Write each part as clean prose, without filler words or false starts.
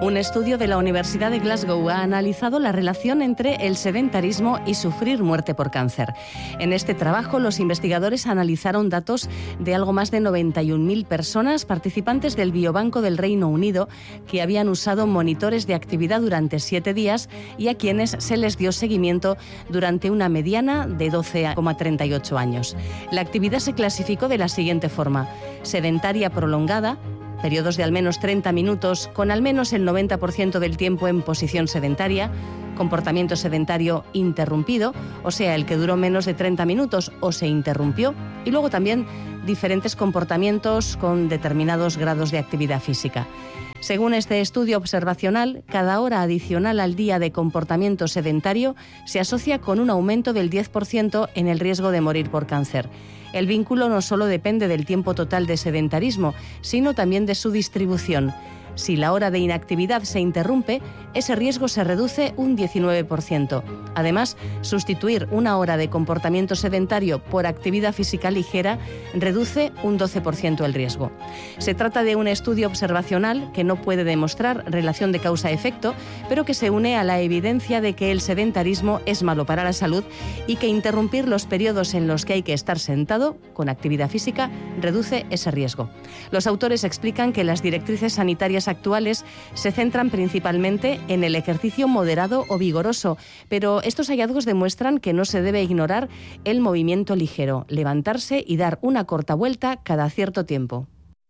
Un estudio de la Universidad de Glasgow ha analizado la relación entre el sedentarismo y sufrir muerte por cáncer. En este trabajo, los investigadores analizaron datos de algo más de 91.000 personas participantes del Biobanco del Reino Unido que habían usado monitores de actividad durante 7 días y a quienes se les dio seguimiento durante una mediana de 12,38 años. La actividad se clasificó de la siguiente forma: sedentaria prolongada, periodos de al menos 30 minutos con al menos el 90% del tiempo en posición sedentaria; comportamiento sedentario interrumpido, o sea, el que duró menos de 30 minutos o se interrumpió; y luego también diferentes comportamientos con determinados grados de actividad física. Según este estudio observacional, cada hora adicional al día de comportamiento sedentario se asocia con un aumento del 10% en el riesgo de morir por cáncer. El vínculo no solo depende del tiempo total de sedentarismo, sino también de su distribución. Si la hora de inactividad se interrumpe, ese riesgo se reduce un 19%. Además, sustituir una hora de comportamiento sedentario por actividad física ligera reduce un 12% el riesgo. Se trata de un estudio observacional que no puede demostrar relación de causa-efecto, pero que se une a la evidencia de que el sedentarismo es malo para la salud y que interrumpir los periodos en los que hay que estar sentado con actividad física reduce ese riesgo. Los autores explican que las directrices sanitarias actuales se centran principalmente en el ejercicio moderado o vigoroso, pero estos hallazgos demuestran que no se debe ignorar el movimiento ligero, levantarse y dar una corta vuelta cada cierto tiempo.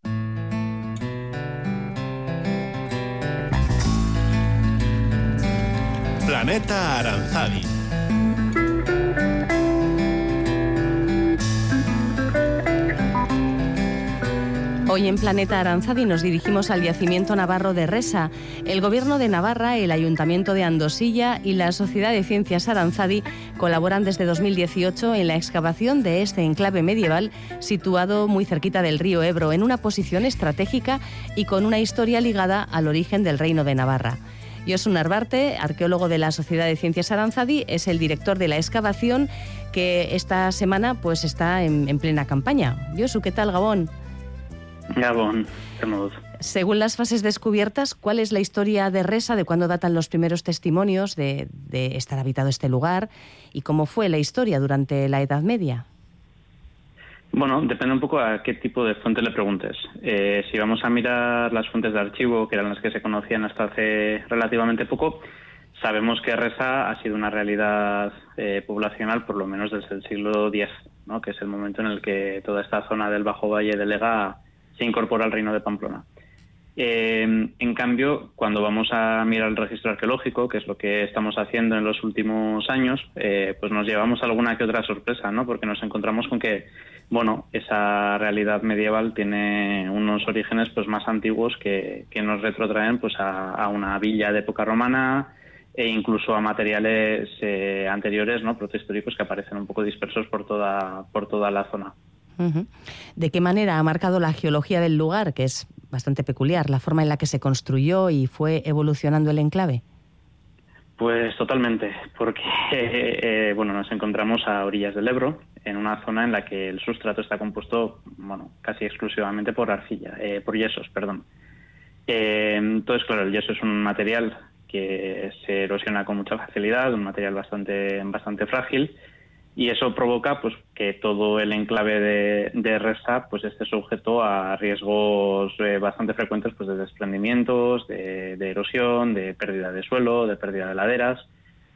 Planeta Aranzadi. Hoy en Planeta Aranzadi nos dirigimos al yacimiento navarro de Resa. El Gobierno de Navarra, el Ayuntamiento de Andosilla y la Sociedad de Ciencias Aranzadi colaboran desde 2018 en la excavación de este enclave medieval situado muy cerquita del río Ebro, en una posición estratégica y con una historia ligada al origen del Reino de Navarra. Josu Narvarte, arqueólogo de la Sociedad de Ciencias Aranzadi, es el director de la excavación que esta semana pues está en plena campaña. Josu, ¿qué tal, Gabón? Gabón, tenemos. Según las fases descubiertas, ¿cuál es la historia de Resa, de cuándo datan los primeros testimonios de estar habitado este lugar y cómo fue la historia durante la Edad Media? Bueno, depende un poco a qué tipo de fuente le preguntes. Si vamos a mirar las fuentes de archivo, que eran las que se conocían hasta hace relativamente poco, sabemos que Resa ha sido una realidad poblacional por lo menos desde el siglo X, ¿no? Que es el momento en el que toda esta zona del Bajo Valle del Ega se incorpora al Reino de Pamplona. En cambio, cuando vamos a mirar el registro arqueológico, que es lo que estamos haciendo en los últimos años, pues nos llevamos alguna que otra sorpresa, ¿no? Porque nos encontramos con que, bueno, esa realidad medieval tiene unos orígenes pues más antiguos que nos retrotraen pues a una villa de época romana e incluso a materiales anteriores, ¿no? Protohistóricos que aparecen un poco dispersos por toda la zona. Uh-huh. ¿De qué manera ha marcado la geología del lugar, que es bastante peculiar, la forma en la que se construyó y fue evolucionando el enclave? Pues totalmente, porque bueno, nos encontramos a orillas del Ebro, en una zona en la que el sustrato está compuesto, bueno, casi exclusivamente por arcilla, por yesos, perdón. Entonces, claro, el yeso es un material que se erosiona con mucha facilidad, un material bastante frágil. Y eso provoca pues que todo el enclave de Resa pues esté sujeto a riesgos bastante frecuentes pues de desprendimientos, de erosión, de pérdida de suelo, de pérdida de laderas,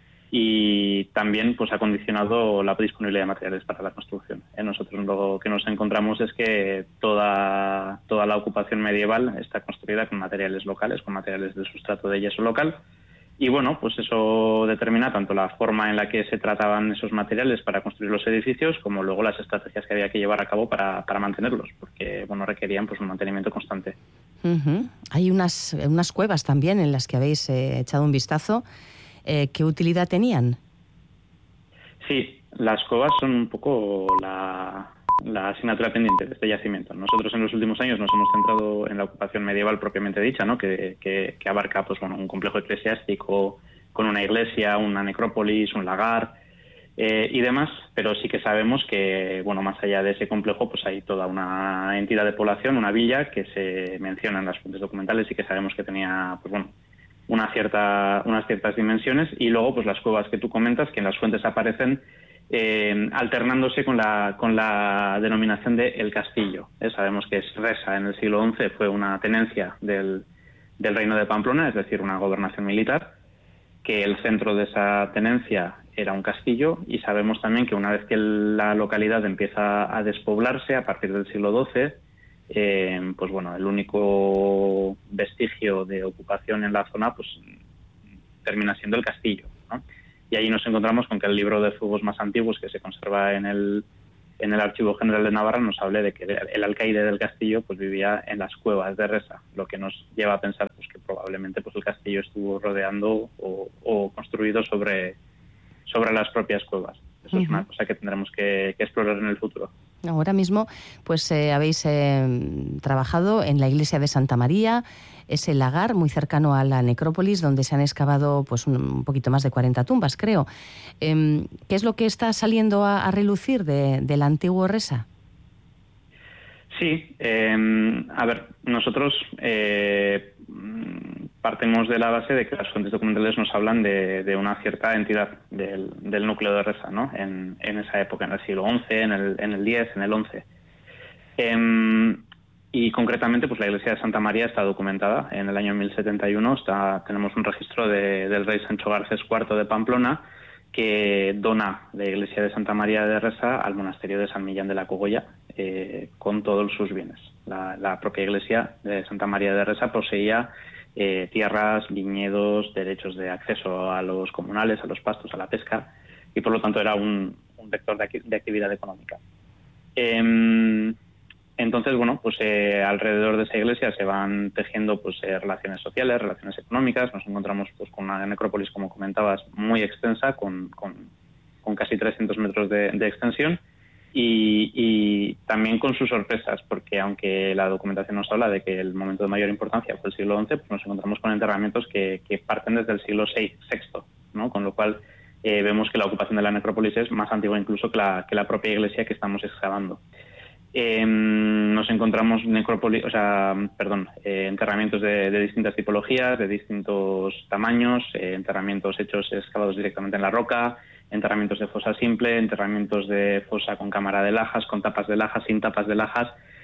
y también pues ha condicionado la disponibilidad de materiales para la construcción. Nosotros lo que nos encontramos es que toda la ocupación medieval está construida con materiales locales, con materiales del sustrato de yeso local. Y bueno, pues eso determina tanto la forma en la que se trataban esos materiales para construir los edificios, como luego las estrategias que había que llevar a cabo para mantenerlos, porque bueno, requerían pues un mantenimiento constante. Uh-huh. Hay unas cuevas también en las que habéis echado un vistazo. ¿Qué utilidad tenían? Sí, las cuevas son un poco la asignatura pendiente de este yacimiento. Nosotros en los últimos años nos hemos centrado en la ocupación medieval propiamente dicha, ¿no? que abarca pues, bueno, un complejo eclesiástico con una iglesia, una necrópolis, un lagar y demás, pero sí que sabemos que bueno, más allá de ese complejo pues hay toda una entidad de población, una villa que se menciona en las fuentes documentales y que sabemos que tenía pues, bueno, unas ciertas dimensiones, y luego pues las cuevas que tú comentas, que en las fuentes aparecen alternándose con la denominación de El Castillo. Sabemos que Resa en el siglo XI fue una tenencia del reino de Pamplona, es decir, una gobernación militar, que el centro de esa tenencia era un castillo, y sabemos también que una vez que la localidad empieza a despoblarse a partir del siglo XII, pues bueno, el único vestigio de ocupación en la zona pues termina siendo el castillo, ¿no? Y allí nos encontramos con que el libro de fuegos más antiguos que se conserva en el Archivo General de Navarra nos habla de que el alcaide del castillo pues vivía en las cuevas de Resa, lo que nos lleva a pensar pues que probablemente pues el castillo estuvo rodeando o construido sobre las propias cuevas. Eso es una cosa que tendremos que explorar en el futuro. Ahora mismo pues habéis trabajado en la iglesia de Santa María, ese lagar muy cercano a la necrópolis, donde se han excavado pues un poquito más de 40 tumbas, creo. ¿Qué es lo que está saliendo a relucir del antiguo Resa? Sí, a ver, nosotros partimos de la base de que las fuentes documentales nos hablan de una cierta entidad del núcleo de Resa, ¿no? En esa época, en el siglo XI, en el X, en el XI. Y concretamente, pues la iglesia de Santa María está documentada en el año 1071. Tenemos un registro del rey Sancho Garcés IV de Pamplona, que dona la iglesia de Santa María de Resa al monasterio de San Millán de la Cogolla, con todos sus bienes. La propia iglesia de Santa María de Resa poseía tierras, viñedos, derechos de acceso a los comunales, a los pastos, a la pesca, y por lo tanto era un vector de actividad económica. Entonces, bueno, pues alrededor de esa iglesia se van tejiendo pues relaciones sociales, relaciones económicas. Nos encontramos pues con una necrópolis, como comentabas, muy extensa, con casi 300 metros de extensión, y también con sus sorpresas, porque aunque la documentación nos habla de que el momento de mayor importancia fue el siglo XI, pues nos encontramos con enterramientos que parten desde el siglo VI, ¿no? Con lo cual vemos que la ocupación de la necrópolis es más antigua incluso que la propia iglesia que estamos excavando. Nos encontramos enterramientos de distintas tipologías, de distintos tamaños, enterramientos excavados directamente en la roca, enterramientos de fosa simple, enterramientos de fosa con cámara de lajas, con tapas de lajas, sin tapas de lajas,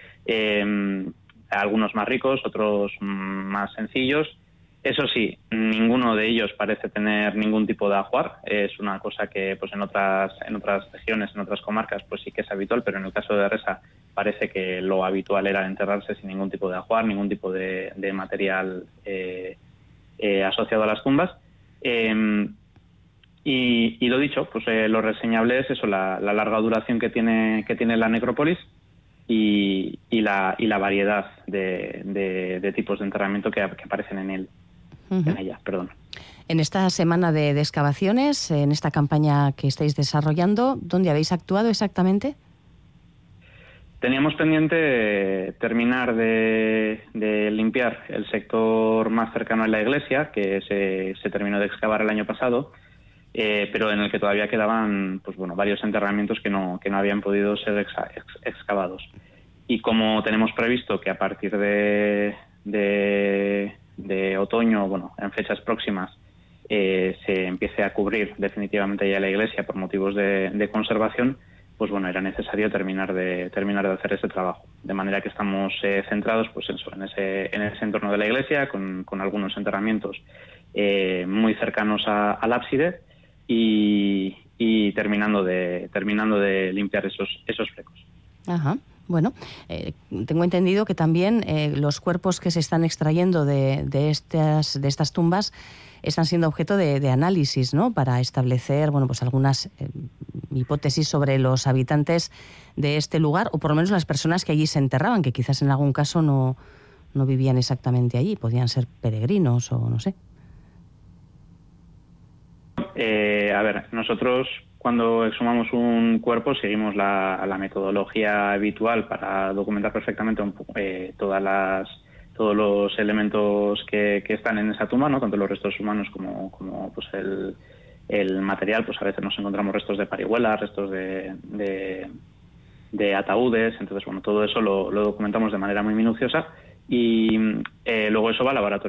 algunos más ricos, otros más sencillos. Eso sí, ninguno de ellos parece tener ningún tipo de ajuar. Es una cosa que pues en otras regiones, en otras comarcas, pues sí que es habitual, pero en el caso de Resa parece que lo habitual era enterrarse sin ningún tipo de ajuar, ningún tipo de material asociado a las tumbas. Y lo dicho, pues lo reseñable es eso, la larga duración que tiene la necrópolis y la variedad de tipos de enterramiento que aparecen en ella. En esta semana de excavaciones, en esta campaña que estáis desarrollando, ¿dónde habéis actuado exactamente? Teníamos pendiente terminar de limpiar el sector más cercano a la iglesia, que se terminó de excavar el año pasado, pero en el que todavía quedaban pues bueno, varios enterramientos que no habían podido ser excavados. Y como tenemos previsto que a partir de otoño, bueno, en fechas próximas, se empiece a cubrir definitivamente ya la iglesia por motivos de conservación, pues bueno, era necesario terminar de hacer ese trabajo. De manera que estamos centrados pues en ese entorno de la iglesia, con algunos enterramientos muy cercanos al ábside, y terminando de limpiar esos flecos. Ajá. Bueno, tengo entendido que también los cuerpos que se están extrayendo de estas tumbas están siendo objeto de análisis, ¿no? Para establecer, bueno, pues algunas hipótesis sobre los habitantes de este lugar, o por lo menos las personas que allí se enterraban, que quizás en algún caso no vivían exactamente allí, podían ser peregrinos o no sé. A ver, nosotros cuando exhumamos un seguimos la metodología habitual para documentar perfectamente todos los elementos que están en esa tumba, ¿no? Tanto los restos humanos como pues el material. Pues a veces nos encontramos restos de parihuelas, restos de ataúdes. Entonces, bueno, todo eso lo documentamos de manera muy minuciosa, y luego eso va al laboratorio.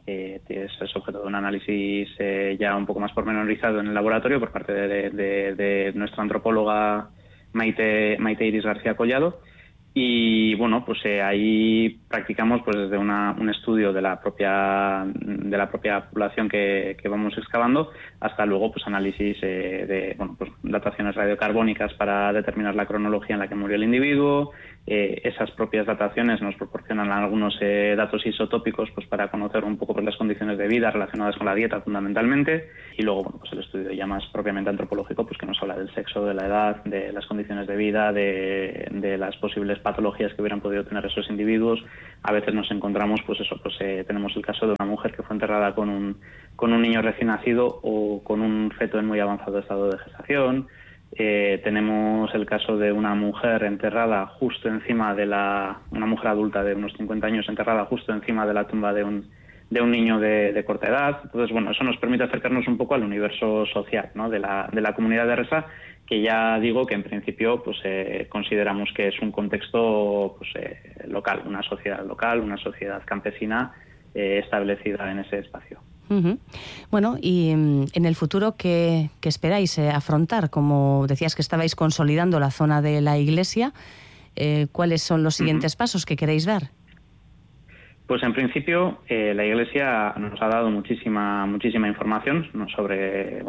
es objeto de un análisis ya un poco más pormenorizado en el laboratorio por parte de nuestra antropóloga Maite Iris García Collado. Y bueno, pues ahí practicamos pues desde un estudio de la propia población que vamos excavando hasta luego pues análisis de dataciones radiocarbónicas para determinar la cronología en la que murió el individuo. Esas propias dataciones nos proporcionan algunos datos isotópicos pues para conocer un poco pues las condiciones de vida relacionadas con la dieta fundamentalmente, y luego pues el estudio ya más propiamente antropológico pues que nos habla del sexo, de la edad, de las condiciones de vida, de las posibles patologías que hubieran podido tener esos individuos. A veces nos encontramos tenemos el caso de una mujer que fue enterrada con un niño recién nacido o con un feto en muy avanzado estado de gestación. Tenemos el caso de una mujer enterrada justo encima una mujer adulta de unos 50 años enterrada justo encima de la tumba de un niño de corta edad. Entonces, bueno, eso nos permite acercarnos un poco al universo social, ¿no?, de la comunidad de Resa, que ya digo que en principio pues consideramos que es un contexto local, una sociedad campesina establecida en ese espacio. Uh-huh. Bueno, y en el futuro, ¿qué esperáis afrontar? Como decías que estabais consolidando la zona de la iglesia, ¿cuáles son los siguientes pasos que queréis dar? Pues en principio la Iglesia nos ha dado muchísima información, ¿no?, sobre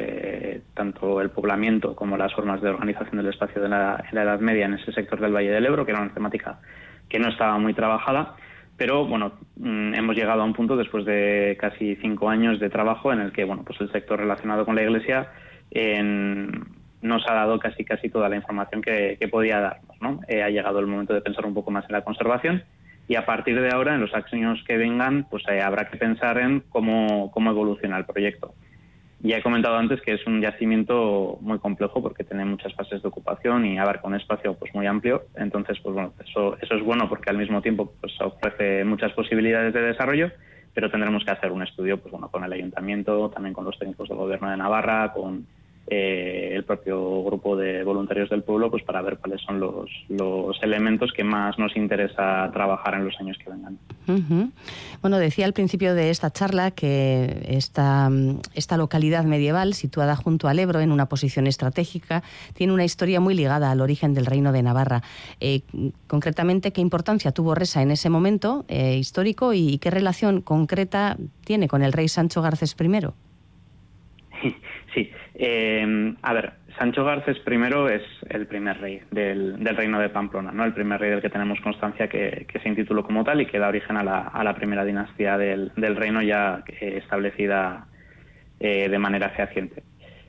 tanto el poblamiento como las formas de organización del espacio en la Edad Media en ese sector del Valle del Ebro, que era una temática que no estaba muy trabajada. Pero bueno, hemos llegado a un punto después de casi 5 años de trabajo en el que el sector relacionado con la Iglesia nos ha dado casi toda la información que podía darnos, ¿no? Ha llegado el momento de pensar un poco más en la conservación, y a partir de ahora, en los años que vengan, pues habrá que pensar en cómo evoluciona el proyecto. Ya he comentado antes que es un yacimiento muy complejo porque tiene muchas fases de ocupación y abarca un espacio pues muy amplio. Entonces, eso es bueno porque al mismo tiempo pues ofrece muchas posibilidades de desarrollo, pero tendremos que hacer un estudio con el ayuntamiento, también con los técnicos del Gobierno de Navarra, con el propio grupo de voluntarios del pueblo, pues para ver cuáles son los elementos que más nos interesa trabajar en los años que vengan. Uh-huh. Bueno, decía al principio de esta charla que esta localidad medieval, situada junto al Ebro en una posición estratégica, tiene una historia muy ligada al origen del Reino de Navarra. Concretamente, ¿qué importancia tuvo Resa en ese momento histórico y qué relación concreta tiene con el rey Sancho Garces I? Sí, Sancho Garces I es el primer rey del Reino de Pamplona, ¿no? El primer rey del que tenemos constancia que se intituló como tal y que da origen a la primera dinastía del reino ya establecida de manera fehaciente.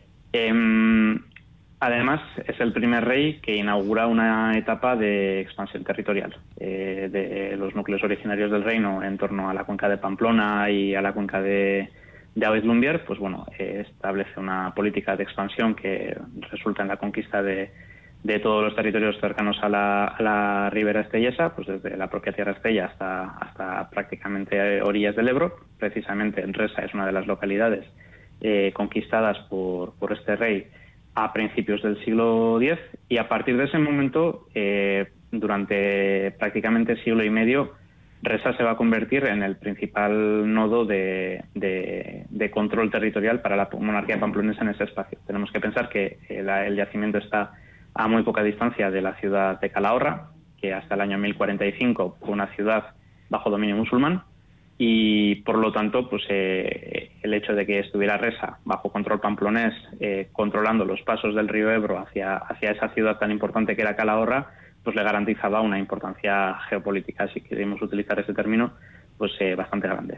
Además, es el primer rey que inaugura una etapa de expansión territorial de los núcleos originarios del reino en torno a la cuenca de Pamplona y a la cuenca de Aves-Lumbier. Establece una política de expansión que resulta en la conquista de todos los territorios cercanos a la ribera estellesa, pues desde la propia Tierra Estella hasta prácticamente orillas del Ebro. Precisamente Resa es una de las localidades conquistadas por este rey a principios del siglo X, y a partir de ese momento, durante prácticamente siglo y medio, Resa se va a convertir en el principal nodo de control territorial para la monarquía pamplonesa en ese espacio. Tenemos que pensar que el yacimiento está a muy poca distancia de la ciudad de Calahorra, que hasta el año 1045 fue una ciudad bajo dominio musulmán, y por lo tanto el hecho de que estuviera Resa bajo control pamplonés, controlando los pasos del río Ebro hacia esa ciudad tan importante que era Calahorra, pues le garantizaba una importancia geopolítica, si queremos utilizar ese término, bastante grande.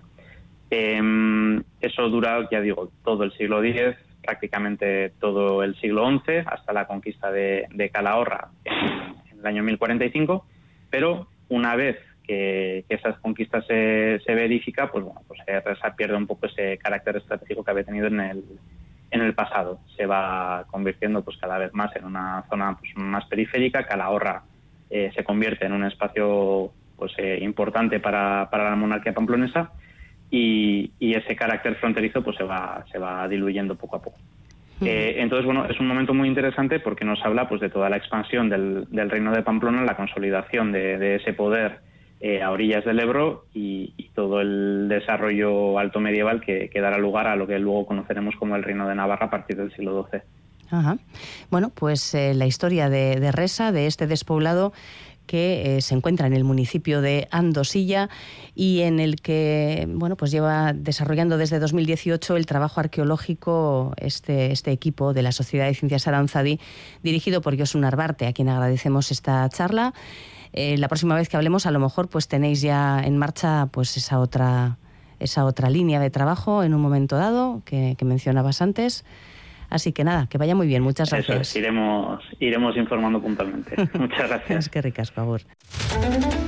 Eso dura, ya digo, todo el siglo X, prácticamente todo el siglo XI, hasta la conquista de Calahorra en el año 1045, pero una vez que esas conquistas se verifica, Resa pierde un poco ese carácter estratégico que había tenido en el pasado. Se va convirtiendo cada vez más en una zona más periférica. Calahorra se convierte en un espacio importante para la monarquía pamplonesa, y ese carácter fronterizo se va diluyendo poco a poco. Entonces, es un momento muy interesante porque nos habla de toda la expansión del Reino de Pamplona, la consolidación de ese poder a orillas del Ebro y todo el desarrollo alto medieval que dará lugar a lo que luego conoceremos como el Reino de Navarra a partir del siglo XII. Ajá. Bueno, pues la historia de Resa, de este despoblado que se encuentra en el municipio de Andosilla y en el que pues lleva desarrollando desde 2018 el trabajo arqueológico este equipo de la Sociedad de Ciencias Aranzadi, dirigido por Josu Narvarte, a quien agradecemos esta charla. La próxima vez que hablemos, a lo mejor pues tenéis ya en marcha pues esa otra línea de trabajo en un momento dado que mencionabas antes. Así que nada, que vaya muy bien. Muchas gracias. Eso es, iremos informando puntualmente. Muchas gracias. Es que ricasco, agur.